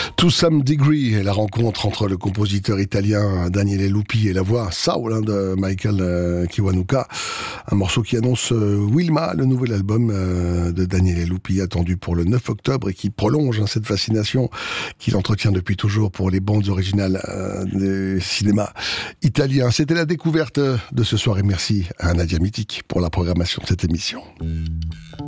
To Some Degree, la rencontre entre le compositeur italien Daniele Lupi et la voix Soul de Michael Kiwanuka. Un morceau qui annonce Wilma, le nouvel album de Daniele Lupi, attendu pour le 9 octobre et qui prolonge cette fascination qu'il entretient depuis toujours pour les bandes originales des cinémas italiens. C'était la découverte de ce soir et merci à Nadia Mitic pour la programmation de cette émission.